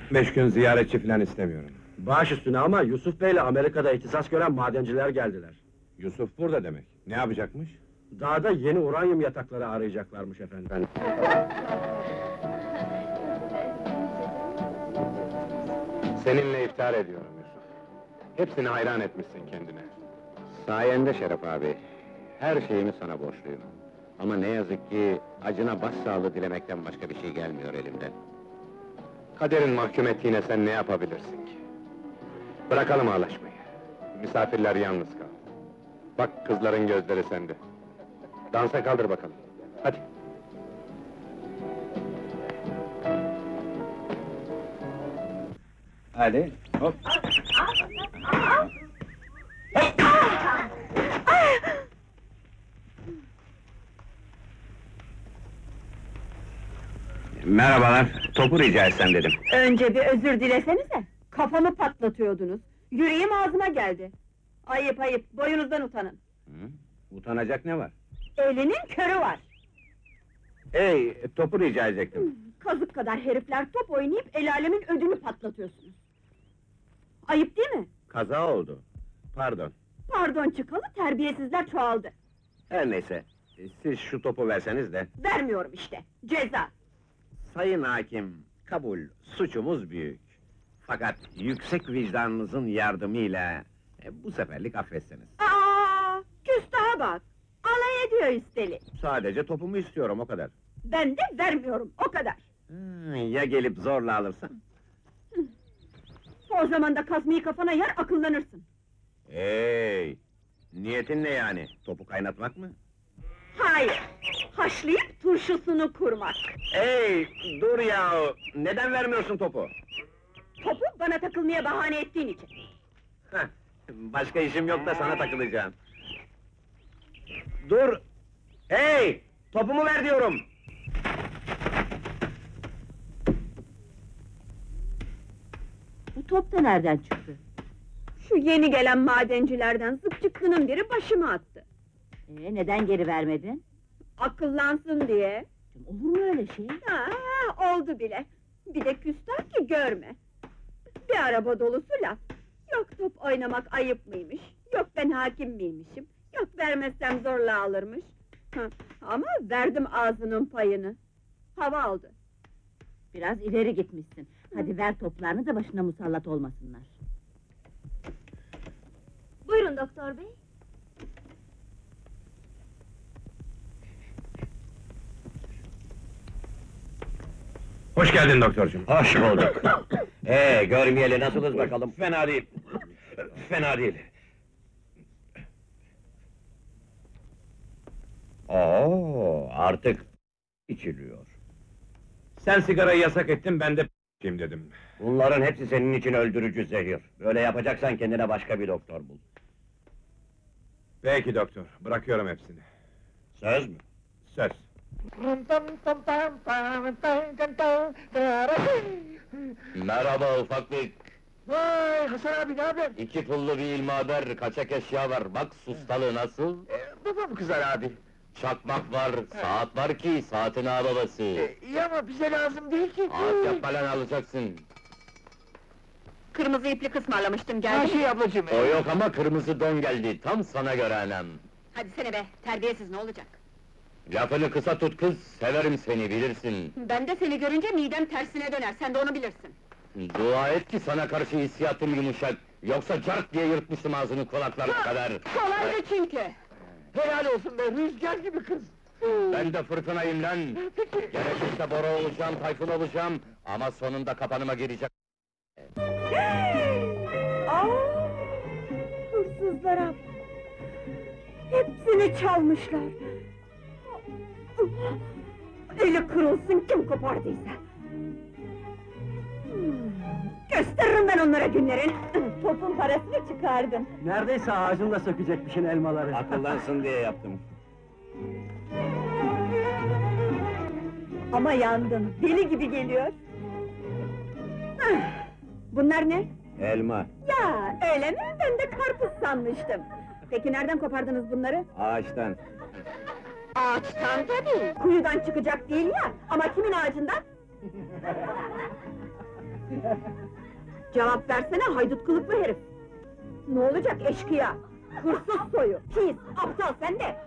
5 gün ziyaretçi falan istemiyorum. Baş üstüne ama Yusuf Bey'le Amerika'da ihtisas gören madenciler geldiler. Yusuf burada demek. Ne yapacakmış? Dağda yeni uranyum yatakları arayacaklarmış efendim. Seninle iftihar ediyorum Yusuf. Hepsini hayran etmişsin kendine. Sayende Şeref abi. Her şeyimi sana borçluyum. Ama ne yazık ki acına başsağlığı dilemekten başka bir şey gelmiyor elimden. Kaderin mahkum ettiğine sen ne yapabilirsin ki? Bırakalım ağlaşmayı. Misafirler yalnız kal. Bak kızların gözleri sende. Dansa kaldır bakalım. Hadi. Hadi, hop. Merhabalar, topu rica etsem dedim. Önce bir özür dilesenize. Kafamı patlatıyordunuz. Yüreğim ağzıma geldi. Ayıp ayıp, boyunuzdan utanın. Utanacak ne var? Elinin körü var. Topu rica edecektim. Kazık kadar herifler top oynayıp el alemin ödünü patlatıyorsunuz. Ayıp değil mi? Kaza oldu. Pardon. Pardon çıkalı, terbiyesizler çoğaldı. Her neyse, siz şu topu verseniz de. Vermiyorum işte, ceza! Sayın hakim, kabul, suçumuz büyük. Fakat yüksek vicdanınızın yardımıyla bu seferlik affetseniz. Aa, küstaha bak! Alay ediyor üstelik! Sadece topumu istiyorum, o kadar. Ben de vermiyorum, o kadar! Ya gelip zorla alırsan? O zaman da kazmayı kafana yer, akıllanırsın! Niyetin ne yani? Topu kaynatmak mı? Hayır! Haşlayıp turşusunu kurmak! Dur ya! Neden vermiyorsun topu? Topu bana takılmaya bahane ettiğin için! Başka işim yok da sana takılacağım. Dur! Topumu ver diyorum! Bu top da nereden çıktı? Şu yeni gelen madencilerden zıpçıklının biri başıma attı. Neden geri vermedin? Akıllansın diye. Olur mu öyle şey? Oldu bile. Bir de küstah ki görme. Bir araba dolusu laf. Yok top oynamak ayıp mıymış? Yok ben hakim miymişim? Yok vermezsem zorla alırmış. Ama verdim ağzının payını. Hava aldı. Biraz ileri gitmişsin. Hadi ver toplarını da başına musallat olmasınlar. Buyurun doktor bey. Hoş geldin doktorcuğum. Hoş bulduk. Görmeyeli nasılız bakalım? Fena değil. Fena değil. Artık içiliyor. Sen sigarayı yasak ettin, ben de kim dedim. Bunların hepsi senin için öldürücü zehir. Böyle yapacaksan kendine başka bir doktor bul. Peki doktor, bırakıyorum hepsini. Söz mü? Söz. Merhaba ufaklık. Vay Hasan abi ne haber? 2 pullu bir ilmaber, kaçak eşya var. Bak sustalı nasıl? Babam kızar abi. Çakmak var, saat var ki saatin ağababası. İyi ama bize lazım değil ki. Ahşap falan alacaksın. Kırmızı iplik ısmarlamıştım, geldi mi? Ablacığım. O yok ama kırmızı don geldi, tam sana göre anam. Hadi sene be, terbiyesiz ne olacak? Lafını kısa tut kız, severim seni bilirsin. Ben de seni görünce midem tersine döner, sen de onu bilirsin. Dua et ki sana karşı hissiyatım yumuşak. Yoksa cart diye yırtmıştım ağzını kulaklarına kadar. Kolaydı çünkü! Helal olsun be, rüzgar gibi kız. Ben de fırtınayım lan! Gerekirse Bora olacağım, Tayfun olacağım, ama sonunda kapanıma girecek. Hırsızlara! Hepsini çalmışlar! Eli kırılsın kim kopardıysa! Gösteririm ben onlara günlerin! Topun parasını çıkardım! Neredeyse ağacında sökecekmişin elmaları. Akıllansın diye yaptım. Ama yandım, deli gibi geliyor! Bunlar ne? Elma, Ya, öyle mi? Ben de karpuz sanmıştım! Peki nereden kopardınız bunları? ağaçtan. Ağaçtan tabii! Kuyudan çıkacak değil ya, ama kimin ağacından? Cevap versene haydut kılıklı herif! Ne olacak eşkıya? Hırsız soyu, pis, aptal sen de!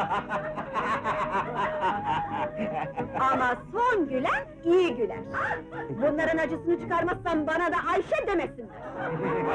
Ama son gülen iyi güler! Bunların acısını çıkarmazsam bana da Ayşe demesinler!